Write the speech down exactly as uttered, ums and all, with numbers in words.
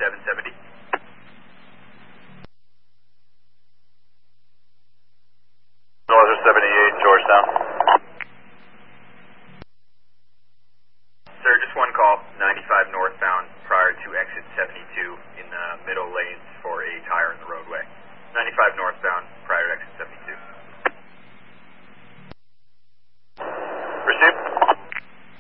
seven seventy. Northern seventy-eight, Georgetown. Sir, just one call, ninety-five northbound prior to exit seventy-two in the middle lanes for a tire